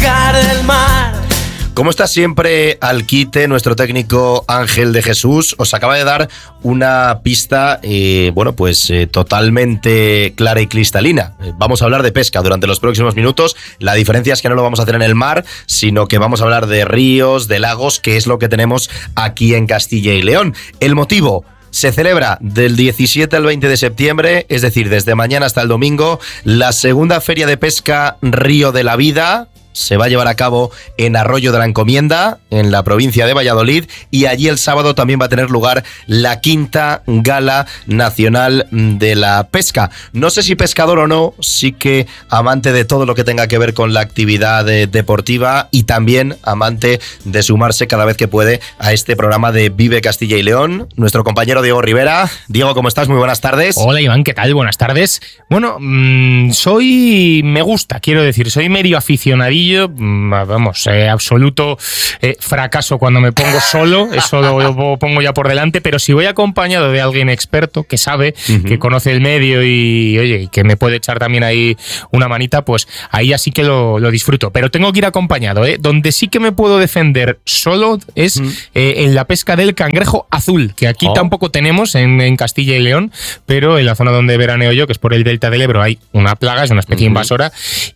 tocar el mar. Como está siempre al quite nuestro técnico Ángel de Jesús, os acaba de dar una pista, totalmente clara y cristalina. Vamos a hablar de pesca durante los próximos minutos. La diferencia es que no lo vamos a hacer en el mar, sino que vamos a hablar de ríos, de lagos, que es lo que tenemos aquí en Castilla y León. El motivo: se celebra del 17 al 20 de septiembre, es decir, desde mañana hasta el domingo, la segunda Feria de Pesca Río de la Vida. Se va a llevar a cabo en Arroyo de la Encomienda, en la provincia de Valladolid, y allí el sábado también va a tener lugar la quinta Gala Nacional de la Pesca. No sé si pescador o no, sí que amante de todo lo que tenga que ver con la actividad deportiva y también amante de sumarse cada vez que puede a este programa de Vive Castilla y León. Nuestro compañero Diego Rivera. Diego, ¿cómo estás? Muy buenas tardes. Hola Iván, ¿qué tal? Buenas tardes. Bueno, soy medio aficionadillo. Absoluto fracaso cuando me pongo solo, eso lo pongo ya por delante, pero si voy acompañado de alguien experto que sabe, que conoce el medio y oye, que me puede echar también ahí una manita, pues ahí así que lo disfruto, pero tengo que ir acompañado, Donde sí que me puedo defender solo es en la pesca del cangrejo azul, que aquí tampoco tenemos en Castilla y León, pero en la zona donde veraneo yo, que es por el delta del Ebro, hay una plaga, es una especie invasora,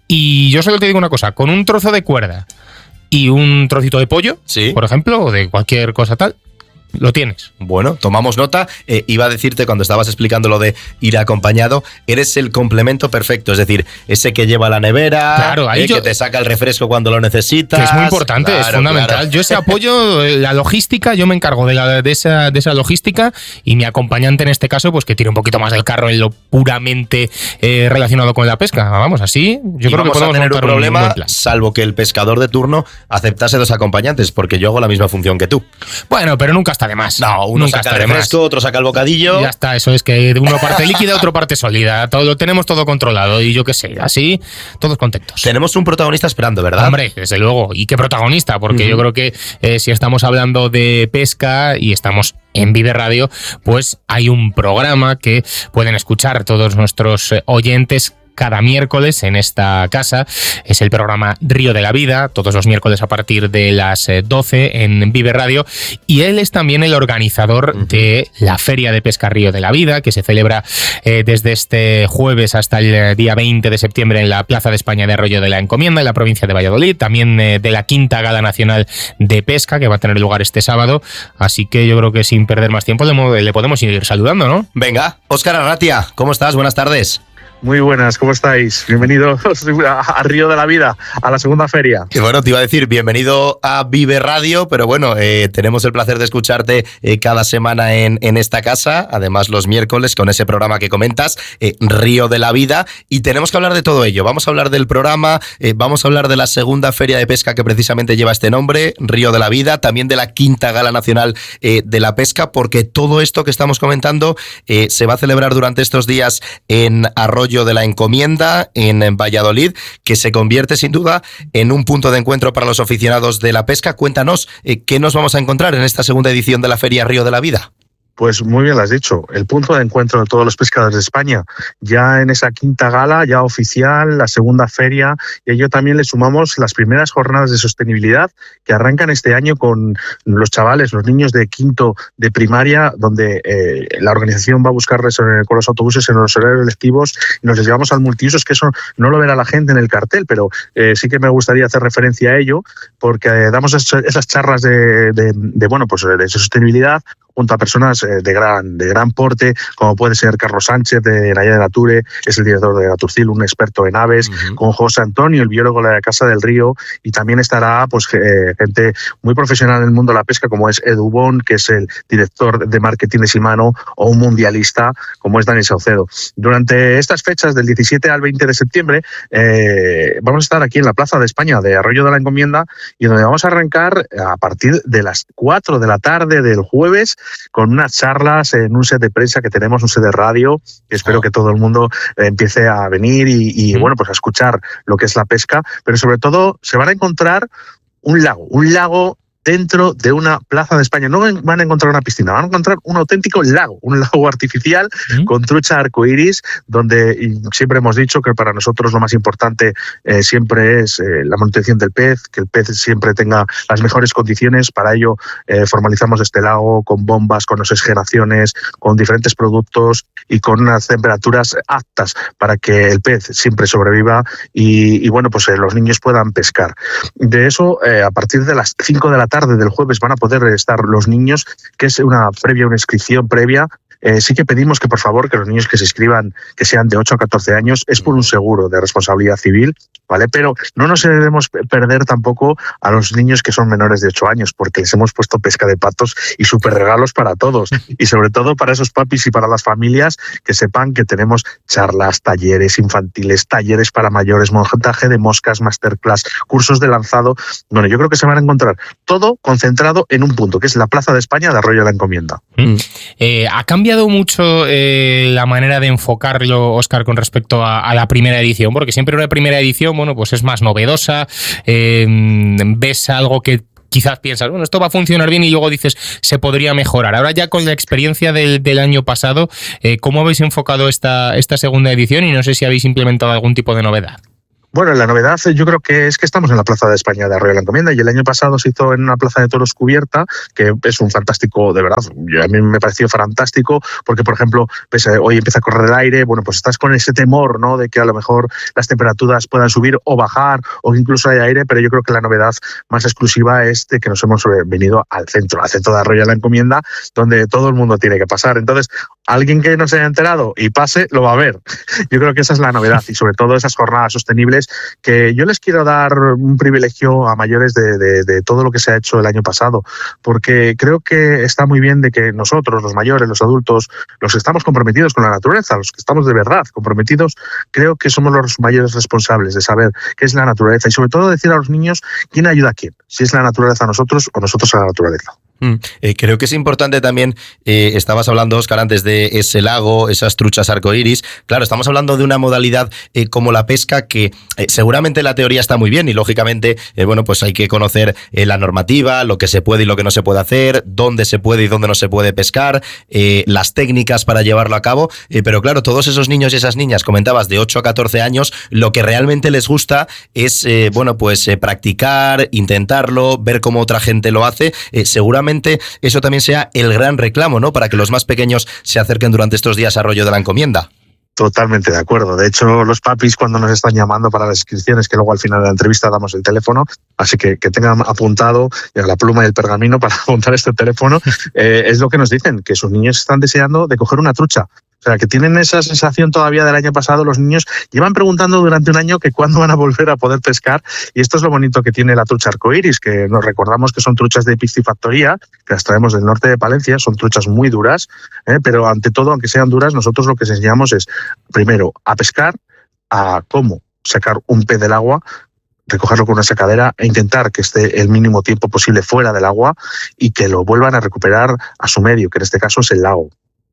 y yo solo te digo una cosa: con un trozo de cuerda y un trocito de pollo, ¿sí?, por ejemplo, o de cualquier cosa tal, lo tienes. Bueno, tomamos nota. Iba a decirte, cuando estabas explicando lo de ir acompañado, eres el complemento perfecto, es decir, ese que lleva la nevera, claro, que te saca el refresco cuando lo necesitas. Que es muy importante, claro, es fundamental. Claro. Yo ese apoyo, la logística, yo me encargo de esa logística, y mi acompañante en este caso, pues que tire un poquito más del carro en lo puramente relacionado con la pesca. Vamos, así yo creo que podemos tener un problema, salvo que el pescador de turno aceptase dos acompañantes, porque yo hago la misma función que tú. Bueno, pero nunca está de más. No, uno nunca saca el refresco, otro saca el bocadillo. Ya está, eso es que uno parte líquida, otro parte sólida. Todo lo tenemos todo controlado y yo qué sé, así todos contentos. Tenemos un protagonista esperando, ¿verdad? Hombre, desde luego. ¿Y qué protagonista? Porque yo creo que si estamos hablando de pesca y estamos en Vive Radio, pues hay un programa que pueden escuchar todos nuestros oyentes cada miércoles en esta casa. Es el programa Río de la Vida, todos los miércoles a partir de las 12 en Vive Radio, y él es también el organizador de la Feria de Pesca Río de la Vida, que se celebra desde este jueves hasta el día 20 de septiembre en la Plaza de España de Arroyo de la Encomienda, en la provincia de Valladolid, también de la quinta Gala Nacional de Pesca, que va a tener lugar este sábado, así que yo creo que sin perder más tiempo le podemos ir saludando, ¿no? Venga, Óscar Arratia, ¿cómo estás? Buenas tardes. Muy buenas, ¿cómo estáis? Bienvenidos a Río de la Vida, a la segunda feria. Y bueno, te iba a decir, bienvenido a Vive Radio, pero bueno, tenemos el placer de escucharte cada semana en esta casa, además los miércoles con ese programa que comentas, Río de la Vida, y tenemos que hablar de todo ello. Vamos a hablar del programa, vamos a hablar de la segunda feria de pesca que precisamente lleva este nombre, Río de la Vida, también de la quinta Gala Nacional de la Pesca, porque todo esto que estamos comentando se va a celebrar durante estos días en Arroyo de la Encomienda, en Valladolid, que se convierte sin duda en un punto de encuentro para los aficionados de la pesca. Cuéntanos, ¿qué nos vamos a encontrar en esta segunda edición de la Feria Río de la Vida? Pues muy bien lo has dicho, el punto de encuentro de todos los pescadores de España. Ya en esa quinta gala, ya oficial, la segunda feria, y a ello también le sumamos las primeras jornadas de sostenibilidad que arrancan este año con los chavales, los niños de quinto de primaria, donde la organización va a buscarles con los autobuses en los horarios lectivos y nos les llevamos al multiusos, que eso no lo verá la gente en el cartel, pero sí que me gustaría hacer referencia a ello, porque damos esas charlas de sostenibilidad junto a personas de gran porte, como puede ser Carlos Sánchez de Naya de Nature, es el director de Naturcil, un experto en aves, con José Antonio, el biólogo de la Casa del Río, y también estará pues gente muy profesional en el mundo de la pesca, como es Edu Bon, que es el director de marketing de Shimano, o un mundialista, como es Dani Saucedo. Durante estas fechas, del 17 al 20 de septiembre, vamos a estar aquí en la Plaza de España de Arroyo de la Encomienda, y donde vamos a arrancar a partir de las 4 de la tarde del jueves, con unas charlas en un set de prensa que tenemos, un set de radio, que espero que todo el mundo empiece a venir y bueno, pues a escuchar lo que es la pesca, pero sobre todo se van a encontrar un lago dentro de una plaza de España. No van a encontrar una piscina, van a encontrar un auténtico lago, un lago artificial con trucha arcoíris, donde siempre hemos dicho que para nosotros lo más importante siempre es la manutención del pez, que el pez siempre tenga las mejores condiciones. Para ello formalizamos este lago con bombas, con oxigenaciones, con diferentes productos y con unas temperaturas aptas para que el pez siempre sobreviva y bueno, pues los niños puedan pescar. De eso, a partir de las 5 de la tarde del jueves van a poder estar los niños, que es una inscripción previa. Sí que pedimos que por favor que los niños que se inscriban, que sean de 8 a 14 años, es por un seguro de responsabilidad civil, ¿vale? Pero no nos debemos perder tampoco a los niños que son menores de 8 años, porque les hemos puesto pesca de patos y súper regalos para todos, y sobre todo para esos papis y para las familias, que sepan que tenemos charlas, talleres infantiles, talleres para mayores, montaje de moscas, masterclass, cursos de lanzado. Bueno, yo creo que se van a encontrar todo concentrado en un punto, que es la Plaza de España de Arroyo de la Encomienda. ¿Ha cambiado mucho la manera de enfocarlo, Óscar, con respecto a la primera edición? Porque siempre una primera edición, bueno, pues es más novedosa, ves algo que quizás piensas, bueno, esto va a funcionar bien y luego dices, se podría mejorar. Ahora ya con la experiencia del año pasado, ¿cómo habéis enfocado esta segunda edición? Y no sé si habéis implementado algún tipo de novedad. Bueno, la novedad yo creo que es que estamos en la Plaza de España de Arroyo de la Encomienda y el año pasado se hizo en una plaza de toros cubierta, que es un fantástico, de verdad, a mí me pareció fantástico porque, por ejemplo, pues, hoy empieza a correr el aire, bueno, pues estás con ese temor, ¿no?, de que a lo mejor las temperaturas puedan subir o bajar o incluso hay aire, pero yo creo que la novedad más exclusiva es de que nos hemos venido al centro de Arroyo de la Encomienda, donde todo el mundo tiene que pasar. Entonces, alguien que no se haya enterado y pase, lo va a ver. Yo creo que esa es la novedad y sobre todo esas jornadas sostenibles que yo les quiero dar un privilegio a mayores de todo lo que se ha hecho el año pasado, porque creo que está muy bien de que nosotros, los mayores, los adultos, los que estamos comprometidos con la naturaleza, los que estamos de verdad comprometidos, creo que somos los mayores responsables de saber qué es la naturaleza y sobre todo decir a los niños quién ayuda a quién, si es la naturaleza a nosotros o nosotros a la naturaleza. Creo que es importante también, estabas hablando, Óscar, antes de ese lago, esas truchas arcoíris. Claro, estamos hablando de una modalidad como la pesca que seguramente la teoría está muy bien y lógicamente, bueno, pues hay que conocer la normativa, lo que se puede y lo que no se puede hacer, dónde se puede y dónde no se puede pescar, las técnicas para llevarlo a cabo, pero claro, todos esos niños y esas niñas, comentabas, de 8 a 14 años, lo que realmente les gusta es, bueno, pues practicar, intentarlo, ver cómo otra gente lo hace, seguramente eso también sea el gran reclamo, ¿no?, para que los más pequeños se acerquen durante estos días a Arroyo de la Encomienda. Totalmente de acuerdo. De hecho, los papis cuando nos están llamando para las inscripciones, que luego al final de la entrevista damos el teléfono, así que tengan apuntado la pluma y el pergamino para apuntar este teléfono, es lo que nos dicen, que sus niños están deseando de coger una trucha. O sea, que tienen esa sensación todavía del año pasado. Los niños llevan preguntando durante un año que cuándo van a volver a poder pescar y esto es lo bonito que tiene la trucha arcoíris, que nos recordamos que son truchas de piscifactoría, que las traemos del norte de Palencia, son truchas muy duras, pero ante todo, aunque sean duras, nosotros lo que les enseñamos es, primero, a pescar, a cómo sacar un pez del agua, recogerlo con una sacadera e intentar que esté el mínimo tiempo posible fuera del agua y que lo vuelvan a recuperar a su medio, que en este caso es el lago.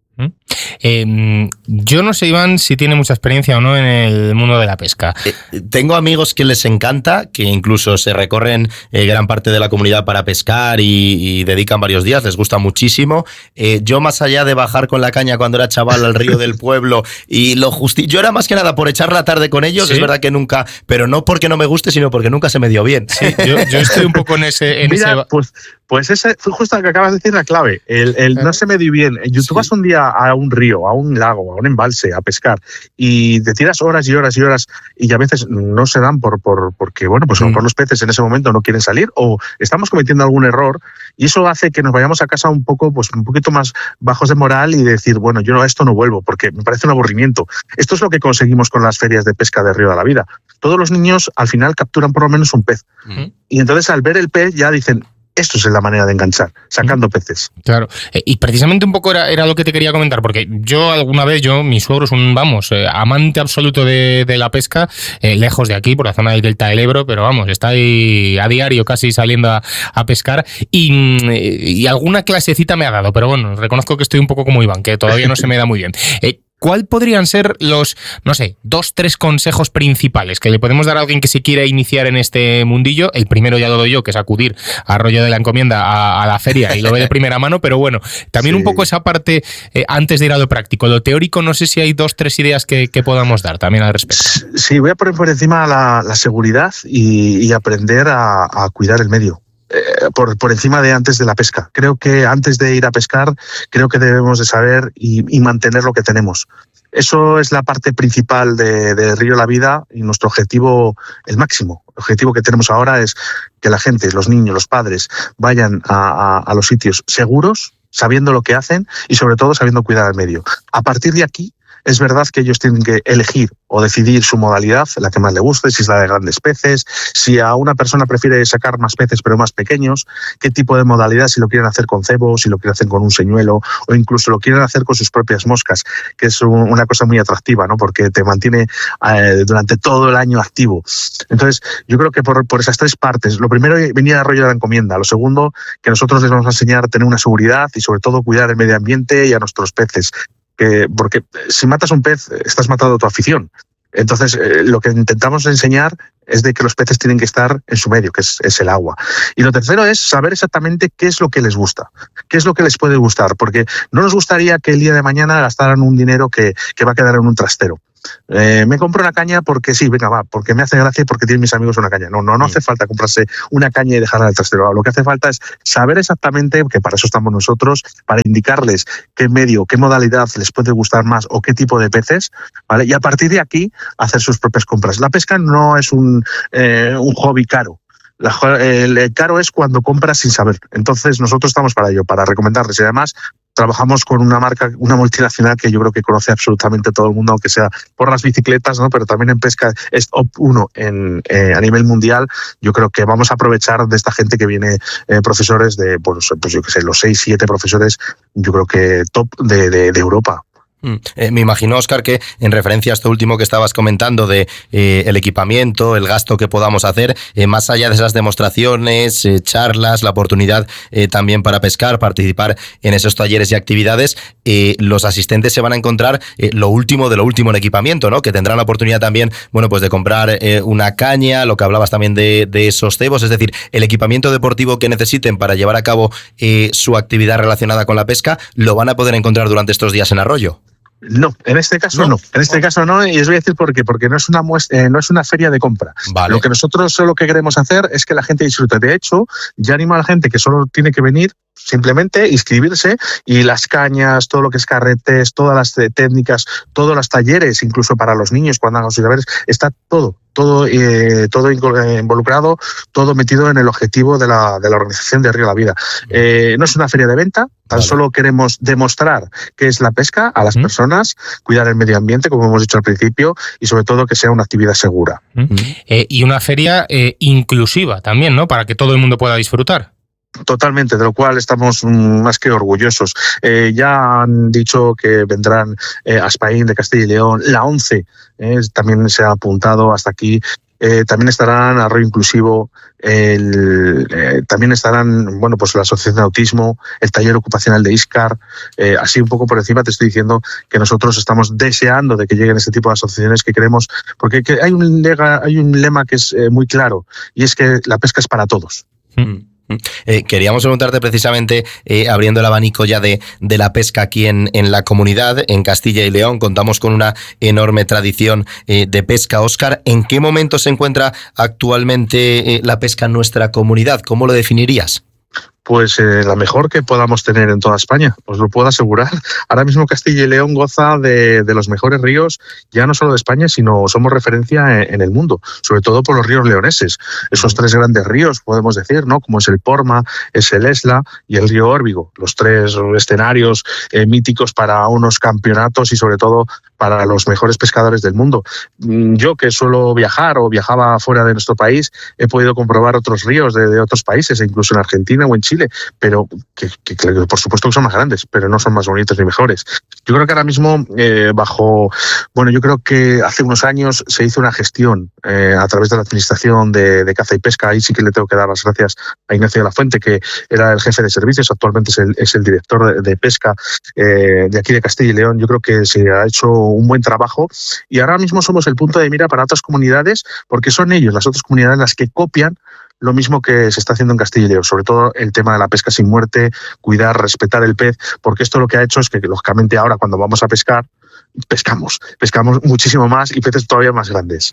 Yo no sé, Iván, si tiene mucha experiencia o no en el mundo de la pesca. Tengo amigos que les encanta, que incluso se recorren gran parte de la comunidad para pescar y dedican varios días, les gusta muchísimo. Yo, más allá de bajar con la caña cuando era chaval al río del pueblo y yo era más que nada por echar la tarde con ellos, ¿sí? Es verdad que nunca, pero no porque no me guste, sino porque nunca se me dio bien. Sí, yo estoy un poco en ese... Mira, pues ese fue justo lo que acabas de decir, la clave. El no se me dio bien. Tú vas un día a un río, a un lago, a un embalse, a pescar, y te tiras horas y horas y horas, y a veces no se dan porque, bueno, pues a lo mejor los peces en ese momento no quieren salir, o estamos cometiendo algún error, y eso hace que nos vayamos a casa un poquito más bajos de moral y decir, bueno, yo a esto no vuelvo, porque me parece un aburrimiento. Esto es lo que conseguimos con las ferias de pesca de Río de la Vida. Todos los niños al final capturan por lo menos un pez. Y entonces al ver el pez ya dicen, esto es la manera de enganchar, sacando peces. Claro, y precisamente un poco era lo que te quería comentar, porque yo alguna vez, mi suegro es un, amante absoluto de la pesca, lejos de aquí, por la zona del Delta del Ebro, pero vamos, está ahí a diario casi saliendo a pescar, y alguna clasecita me ha dado, pero bueno, reconozco que estoy un poco como Iván, que todavía no se me da muy bien. ¿cuál podrían ser los, no sé, 2-3 consejos principales que le podemos dar a alguien que se quiera iniciar en este mundillo? El primero ya lo doy yo, que es acudir a Arroyo de la Encomienda a la feria y lo ve de primera mano, pero bueno, también un poco esa parte antes de ir a lo práctico. Lo teórico, no sé si hay 2-3 ideas que podamos dar también al respecto. Sí, voy a poner por encima la seguridad y aprender a cuidar el medio. Por encima de antes de la pesca. Creo que antes de ir a pescar, creo que debemos de saber y mantener lo que tenemos. Eso es la parte principal de Río La Vida y nuestro objetivo, el máximo. El objetivo que tenemos ahora es que la gente, los niños, los padres, vayan a los sitios seguros, sabiendo lo que hacen y sobre todo sabiendo cuidar el medio. A partir de aquí, es verdad que ellos tienen que elegir o decidir su modalidad, la que más le guste, si es la de grandes peces, si a una persona prefiere sacar más peces pero más pequeños, qué tipo de modalidad, si lo quieren hacer con cebo, si lo quieren hacer con un señuelo o incluso lo quieren hacer con sus propias moscas, que es una cosa muy atractiva, ¿no? Porque te mantiene durante todo el año activo. Entonces, yo creo que por esas 3 partes, lo primero, venir a Arroyo de la Encomienda, lo segundo, que nosotros les vamos a enseñar a tener una seguridad y sobre todo cuidar el medio ambiente y a nuestros peces. Porque si matas un pez, estás matando tu afición. Entonces, lo que intentamos enseñar es de que los peces tienen que estar en su medio, que es el agua. Y lo tercero es saber exactamente qué es lo que les gusta, qué es lo que les puede gustar, porque no nos gustaría que el día de mañana gastaran un dinero que va a quedar en un trastero. Me compro una caña porque sí, venga, va, porque me hace gracia y porque tienen mis amigos una caña. No hace falta comprarse una caña y dejarla en el trastero. Lo que hace falta es saber exactamente, que para eso estamos nosotros, para indicarles qué medio, qué modalidad les puede gustar más o qué tipo de peces, ¿vale? Y a partir de aquí hacer sus propias compras. La pesca no es un hobby caro. El caro es cuando compras sin saber. Entonces nosotros estamos para ello, para recomendarles. Y además trabajamos con una marca, una multinacional que yo creo que conoce absolutamente todo el mundo, aunque sea por las bicicletas, ¿no? Pero también en pesca es top 1 a nivel mundial. Yo creo que vamos a aprovechar de esta gente que viene, profesores de, pues yo qué sé, los 6-7 profesores, yo creo que top de Europa. Me imagino, Óscar, que en referencia a esto último que estabas comentando de el equipamiento, el gasto que podamos hacer, más allá de esas demostraciones, charlas, la oportunidad también para pescar, participar en esos talleres y actividades, los asistentes se van a encontrar lo último de lo último en equipamiento, ¿no? Que tendrán la oportunidad también, bueno, pues de comprar una caña, lo que hablabas también de esos cebos, es decir, el equipamiento deportivo que necesiten para llevar a cabo su actividad relacionada con la pesca, lo van a poder encontrar durante estos días en Arroyo. No, en este caso no. En este caso no, y os voy a decir por qué. Porque no es una feria de compra. Vale. Lo que nosotros solo que queremos hacer es que la gente disfrute. De hecho, ya animo a la gente que solo tiene que venir, simplemente inscribirse, y las cañas, todo lo que es carretes, todas las técnicas, todos los talleres, incluso para los niños cuando hagan sus deberes, está todo involucrado, todo metido en el objetivo de la organización de Río La Vida. No es una feria de venta, tan solo queremos demostrar qué es la pesca a las personas, cuidar el medio ambiente, como hemos dicho al principio, y sobre todo que sea una actividad segura. Y una feria inclusiva también, ¿no? Para que todo el mundo pueda disfrutar. Totalmente, de lo cual estamos más que orgullosos. Ya han dicho que vendrán Aspaín de Castilla y León, la ONCE también se ha apuntado hasta aquí. También estarán Arroyo Inclusivo, también estarán, bueno, pues la Asociación de Autismo, el taller ocupacional de ISCAR. Así un poco por encima te estoy diciendo que nosotros estamos deseando de que lleguen este tipo de asociaciones que queremos, porque hay un lema que es muy claro, y es que la pesca es para todos. Queríamos preguntarte precisamente, abriendo el abanico ya de la pesca aquí en la comunidad, en Castilla y León, contamos con una enorme tradición de pesca. Óscar, ¿en qué momento se encuentra actualmente la pesca en nuestra comunidad? ¿Cómo lo definirías? Pues la mejor que podamos tener en toda España, os lo puedo asegurar. Ahora mismo Castilla y León goza de los mejores ríos, ya no solo de España, sino somos referencia en el mundo, sobre todo por los ríos leoneses. Esos 3 grandes ríos, podemos decir, ¿no? Como es el Porma, es el Esla y el río Órbigo, los 3 escenarios míticos para unos campeonatos y sobre todo para los mejores pescadores del mundo. Yo, que suelo viajar o viajaba fuera de nuestro país, he podido comprobar otros ríos de otros países, incluso en Argentina o en Chile, pero que por supuesto que son más grandes, pero no son más bonitos ni mejores. Yo creo que ahora mismo yo creo que hace unos años se hizo una gestión a través de la Administración de Caza y Pesca. Ahí sí que le tengo que dar las gracias a Ignacio de la Fuente, que era el jefe de servicios, actualmente es el director de pesca de aquí de Castilla y León. Yo creo que se ha hecho un buen trabajo y ahora mismo somos el punto de mira para otras comunidades, porque son ellos, las otras comunidades, las que copian lo mismo que se está haciendo en Castilla y León, sobre todo el tema de la pesca sin muerte, cuidar, respetar el pez, porque esto lo que ha hecho es que, lógicamente, ahora cuando vamos a pescar, pescamos muchísimo más y peces todavía más grandes.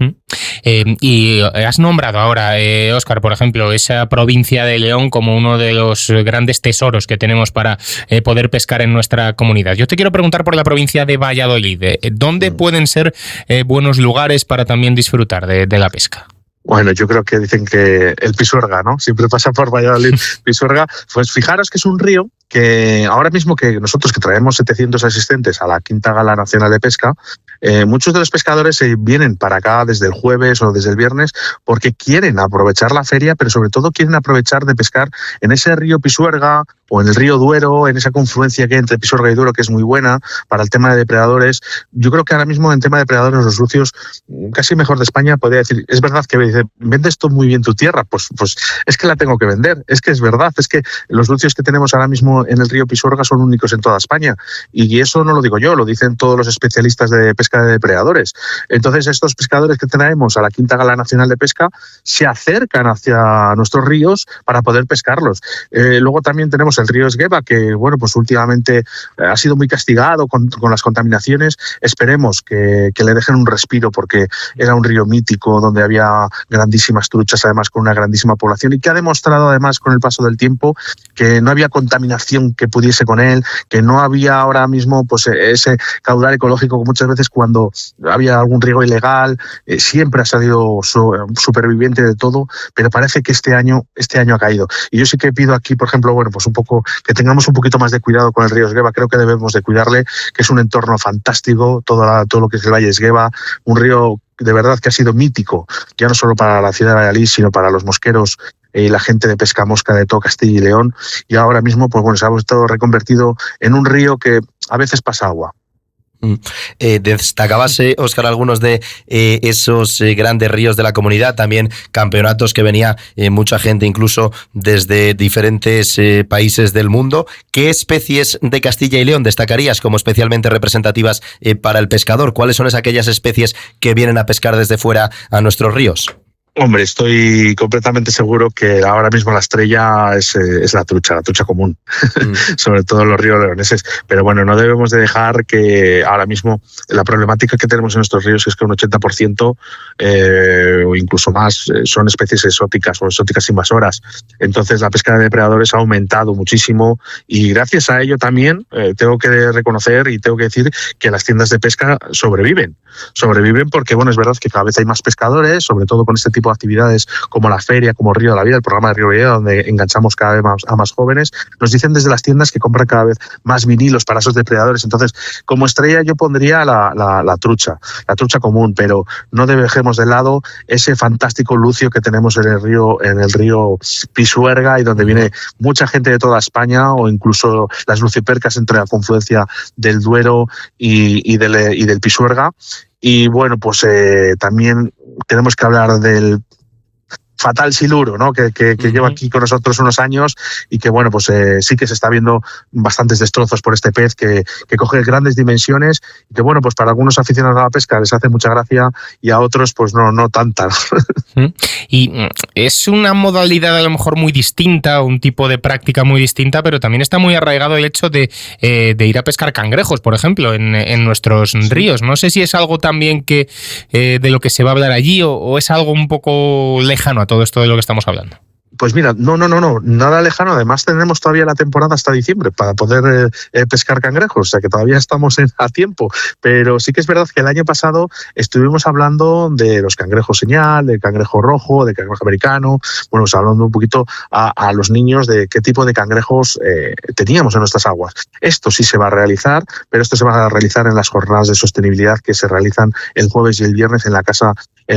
Y has nombrado ahora, Óscar, por ejemplo, esa provincia de León como uno de los grandes tesoros que tenemos para poder pescar en nuestra comunidad. Yo te quiero preguntar por la provincia de Valladolid. ¿Dónde pueden ser buenos lugares para también disfrutar de la pesca? Bueno, yo creo que dicen que el Pisuerga, ¿no? Siempre pasa por Valladolid, Pisuerga. Pues fijaros que es un río que ahora mismo que nosotros que traemos 700 asistentes a la Quinta Gala Nacional de Pesca, muchos de los pescadores vienen para acá desde el jueves o desde el viernes porque quieren aprovechar la feria, pero sobre todo quieren aprovechar de pescar en ese río Pisuerga o en el río Duero, en esa confluencia que hay entre Pisuerga y Duero, que es muy buena para el tema de depredadores. Yo creo que ahora mismo en tema de depredadores los lucios casi mejor de España, podría decir, es verdad que dice, vendes tú muy bien tu tierra, pues es que la tengo que vender, es que es verdad, es que los lucios que tenemos ahora mismo en el río Pisuerga son únicos en toda España y eso no lo digo yo, lo dicen todos los especialistas de pesca de depredadores. Entonces estos pescadores que traemos a la Quinta Gala Nacional de Pesca se acercan hacia nuestros ríos para poder pescarlos. Luego también tenemos el río Esgueva, que bueno, pues últimamente ha sido muy castigado con las contaminaciones. Esperemos que le dejen un respiro, porque era un río mítico donde había grandísimas truchas, además con una grandísima población, y que ha demostrado además con el paso del tiempo que no había contaminación que pudiese con él, que no había ahora mismo pues ese caudal ecológico que muchas veces cuando había algún riego ilegal siempre ha salido superviviente de todo, pero parece que este año ha caído. Y yo sí que pido aquí, por ejemplo, bueno, pues un poco que tengamos un poquito más de cuidado con el río Esgueva. Creo que debemos de cuidarle, que es un entorno fantástico, todo lo que es el Valle Esgueva, un río de verdad que ha sido mítico, ya no solo para la ciudad de Valladolid, sino para los mosqueros y la gente de pesca mosca de todo Castilla y León. Y ahora mismo, pues bueno, se ha estado reconvertido en un río que a veces pasa agua. Destacabas, Óscar, algunos de esos grandes ríos de la comunidad, también campeonatos que venía mucha gente incluso desde diferentes países del mundo. ¿Qué especies de Castilla y León destacarías como especialmente representativas para el pescador? ¿Cuáles son aquellas especies que vienen a pescar desde fuera a nuestros ríos? Hombre, estoy completamente seguro que ahora mismo la estrella es la trucha común, sobre todo en los ríos leoneses. Pero bueno, no debemos de dejar que ahora mismo la problemática que tenemos en nuestros ríos es que un 80% o incluso más son especies exóticas o exóticas invasoras. Entonces la pesca de depredadores ha aumentado muchísimo y gracias a ello también tengo que reconocer y tengo que decir que las tiendas de pesca sobreviven porque bueno, es verdad que cada vez hay más pescadores, sobre todo con este tipo de actividades como la feria, como Río de la Vida, el programa de Río de la Vida, donde enganchamos cada vez más a más jóvenes. Nos dicen desde las tiendas que compran cada vez más vinilos para esos depredadores. Entonces, como estrella yo pondría la trucha común, pero no dejemos de lado ese fantástico lucio que tenemos en el río Pisuerga, y donde viene mucha gente de toda España, o incluso las luciopercas entre la confluencia del Duero y del Pisuerga. Y bueno, pues también tenemos que hablar del fatal siluro, ¿no? que lleva aquí con nosotros unos años y que bueno, pues sí que se está viendo bastantes destrozos por este pez que coge grandes dimensiones y que bueno, pues para algunos aficionados a la pesca les hace mucha gracia y a otros pues no tanta. Y es una modalidad a lo mejor muy distinta, un tipo de práctica muy distinta, pero también está muy arraigado el hecho de ir a pescar cangrejos, por ejemplo, en nuestros ríos. No sé si es algo también que de lo que se va a hablar allí o es algo un poco lejano a todo esto de lo que estamos hablando. Pues mira, no, nada lejano. Además tenemos todavía la temporada hasta diciembre para poder pescar cangrejos, o sea que todavía estamos a tiempo. Pero sí que es verdad que el año pasado estuvimos hablando de los cangrejos señal, del cangrejo rojo, del cangrejo americano, bueno, pues hablando un poquito a los niños de qué tipo de cangrejos teníamos en nuestras aguas. Esto sí se va a realizar, pero esto se va a realizar en las jornadas de sostenibilidad que se realizan el jueves y el viernes en la casa,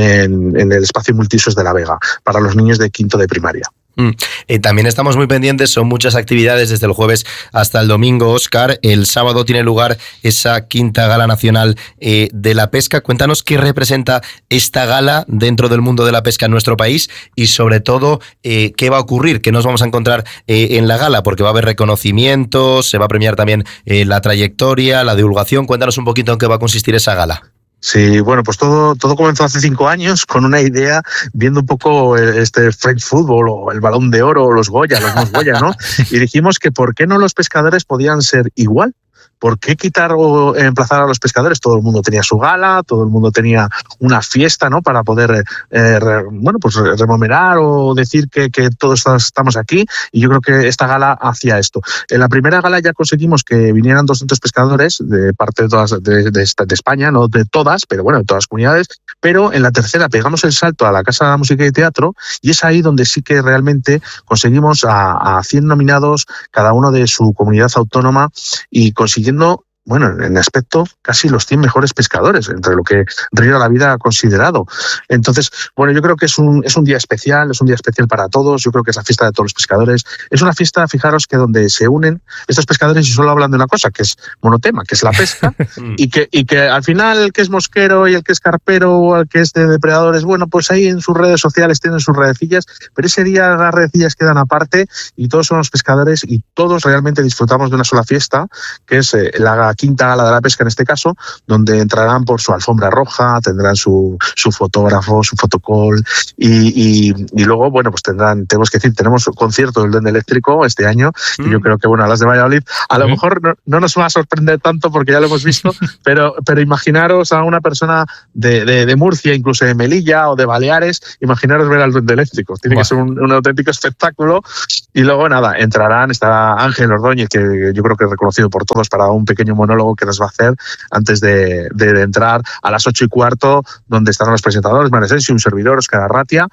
en el espacio multiusos de La Vega, para los niños de quinto de primaria. También estamos muy pendientes, son muchas actividades desde el jueves hasta el domingo, Óscar. El sábado tiene lugar esa quinta gala nacional de la pesca. Cuéntanos qué representa esta gala dentro del mundo de la pesca en nuestro país y sobre todo qué va a ocurrir, qué nos vamos a encontrar en la gala, porque va a haber reconocimientos, se va a premiar también la trayectoria, la divulgación. Cuéntanos un poquito en qué va a consistir esa gala. Sí, bueno, pues todo comenzó hace 5 años con una idea, viendo un poco este French Football o el Balón de Oro o los Goya, ¿no? Y dijimos que ¿por qué no los pescadores podían ser igual? ¿Por qué quitar o emplazar a los pescadores? Todo el mundo tenía su gala, todo el mundo tenía una fiesta, ¿no? Para poder, pues rememorar o decir que todos estamos aquí. Y yo creo que esta gala hacía esto. En la primera gala ya conseguimos que vinieran 200 pescadores de parte de todas de España, no de todas, pero bueno, de todas las comunidades. Pero en la tercera pegamos el salto a la Casa de Música y Teatro y es ahí donde sí que realmente conseguimos a 100 nominados, cada uno de su comunidad autónoma, y consiguiendo, bueno, en aspecto casi los 100 mejores pescadores, entre lo que Río de la Vida ha considerado. Entonces, bueno, yo creo que es un día especial, para todos. Yo creo que es la fiesta de todos los pescadores. Es una fiesta, fijaros, que donde se unen estos pescadores y solo hablan de una cosa, que es monotema, que es la pesca, y que al final el que es mosquero y el que es carpero o el que es de depredadores, bueno, pues ahí en sus redes sociales tienen sus redecillas, pero ese día las redecillas quedan aparte y todos son los pescadores y todos realmente disfrutamos de una sola fiesta, que es la quinta gala de la pesca en este caso, donde entrarán por su alfombra roja, tendrán su fotógrafo, su fotocall y luego, bueno, pues tenemos que decir, tenemos un concierto del Duende Eléctrico este año, que yo creo que, bueno, a las de Valladolid a lo mejor no nos va a sorprender tanto porque ya lo hemos visto, pero imaginaros a una persona de Murcia, incluso de Melilla o de Baleares, imaginaros ver al Duende Eléctrico. Tiene que ser un auténtico espectáculo. Y luego, nada, estará Ángel Ordóñez, que yo creo que es reconocido por todos, para un pequeño monólogo que nos va a hacer antes de entrar a las 8:15, donde estarán los presentadores, Manesens y un servidor, Óscar Arratia,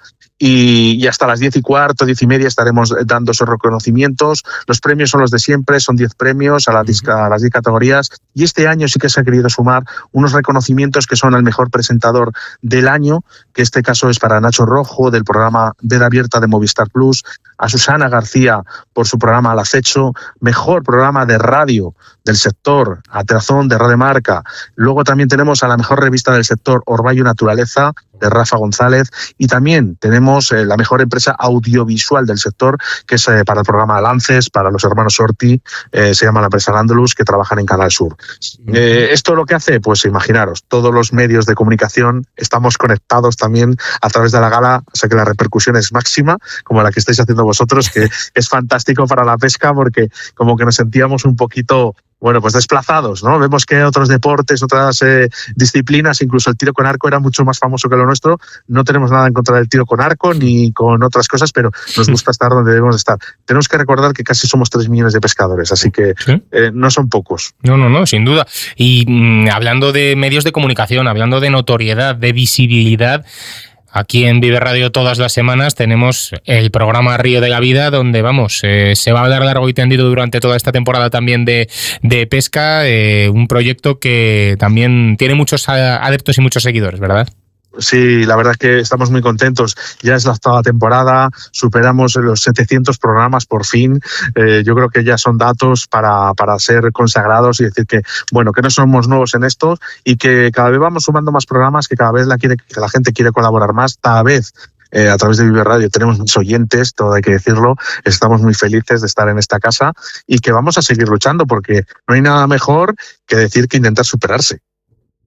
y hasta las 10:15, 10:30 estaremos dando esos reconocimientos. Los premios son los de siempre, son 10 premios a las 10 categorías, y este año sí que se ha querido sumar unos reconocimientos que son al mejor presentador del año, que este caso es para Nacho Rojo, del programa Veda Abierta de Movistar Plus, a Susana García por su programa Al Acecho, mejor programa de radio del sector, a Terazón de Radio Marca. Luego también tenemos a la mejor revista del sector, Orvallo Naturaleza, de Rafa González, y también tenemos la mejor empresa audiovisual del sector, que es para el programa Lances, para los hermanos Orti, se llama la empresa Landulus, que trabajan en Canal Sur. Esto lo que hace, pues imaginaros, todos los medios de comunicación estamos conectados también a través de la gala, o sea que la repercusión es máxima, como la que estáis haciendo vosotros, que es fantástico para la pesca, porque como que nos sentíamos un poquito, bueno, pues desplazados, ¿no? Vemos que otros deportes, otras disciplinas, incluso el tiro con arco era mucho más famoso que lo nuestro. No tenemos nada en contra del tiro con arco ni con otras cosas, pero nos gusta estar donde debemos estar. Tenemos que recordar que casi somos 3 millones de pescadores, así que ¿sí? No son pocos. No, sin duda. Y hablando de medios de comunicación, hablando de notoriedad, de visibilidad, aquí en Vive Radio todas las semanas tenemos el programa Río de la Vida, donde se va a hablar largo y tendido durante toda esta temporada también de pesca, un proyecto que también tiene muchos adeptos y muchos seguidores, ¿verdad? Sí, la verdad es que estamos muy contentos. Ya es la 8ª temporada, superamos los 700 programas por fin. Yo creo que ya son datos para ser consagrados y decir que, bueno, que no somos nuevos en esto y que cada vez vamos sumando más programas, que cada vez la gente quiere colaborar más, cada vez. A través de Vive Radio tenemos muchos oyentes, todo hay que decirlo, estamos muy felices de estar en esta casa y que vamos a seguir luchando, porque no hay nada mejor que decir que intentar superarse.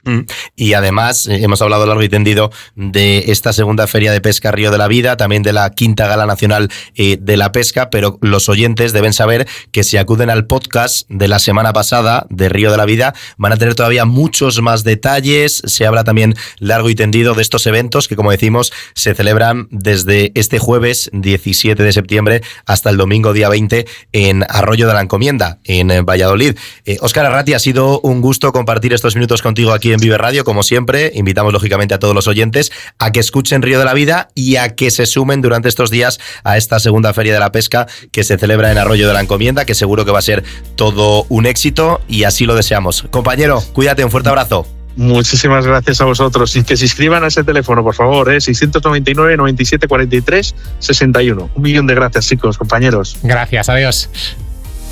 Y además hemos hablado largo y tendido de esta segunda Feria de Pesca Río de la Vida, también de la quinta Gala Nacional de la Pesca, pero los oyentes deben saber que si acuden al podcast de la semana pasada de Río de la Vida van a tener todavía muchos más detalles. Se habla también largo y tendido de estos eventos que, como decimos, se celebran desde este jueves 17 de septiembre hasta el domingo día 20 en Arroyo de la Encomienda, en Valladolid. Óscar Arrati, ha sido un gusto compartir estos minutos contigo aquí en Vive Radio, como siempre. Invitamos lógicamente a todos los oyentes a que escuchen Río de la Vida y a que se sumen durante estos días a esta segunda Feria de la Pesca que se celebra en Arroyo de la Encomienda, que seguro que va a ser todo un éxito y así lo deseamos. Compañero, cuídate, un fuerte abrazo. Muchísimas gracias a vosotros y que se inscriban a ese teléfono, por favor, 699 97 43 61. 1 millón de gracias, chicos, compañeros. Gracias, adiós.